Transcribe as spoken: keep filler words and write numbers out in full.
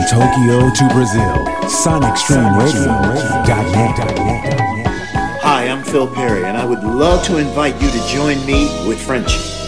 Tokyo to Brazil, sonic stream radio dot net. Hi, I'm Phil Perry, and I would love to invite you to join me with Frenchie.